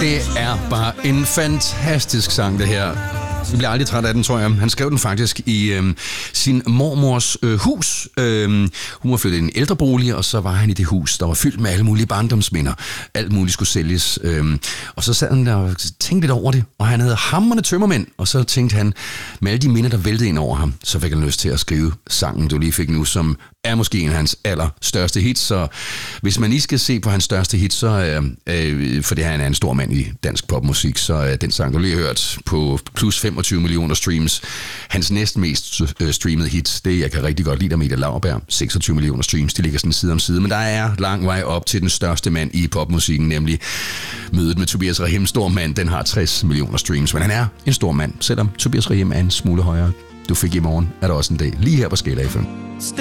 Det er bare en fantastisk sang, det her. Jeg bliver aldrig træt af den, tror jeg. Han skrev den faktisk i sin mormors hus. Hun var flyttet i en ældrebolig, og så var han i det hus, der var fyldt med alle mulige barndomsminder. Alt muligt skulle sælges. Og så sad han der og tænkte lidt over det, og han havde hamrende tømmermænd. Og så tænkte han, med alle de minder, der væltede ind over ham, så fik han lyst til at skrive sangen, du lige fik nu, som er måske en af hans allerstørste hits. Så hvis man lige skal se på hans største hit, så for det her er en stor mand i dansk popmusik, så den sang, du lige har hørt på plus 25 millioner streams. Hans næstmest streamede hit, det jeg kan rigtig godt lide, Amelia Lauerberg, 26 millioner streams, de ligger sådan side om side, men der er lang vej op til den største mand i popmusikken, nemlig Mødet med Tobias Rahim. Stor mand, den har 60 millioner streams, men han er en stor mand, selvom Tobias Rahim er en smule højere. Du fik i morgen, er der også en dag, lige her på Skala FM.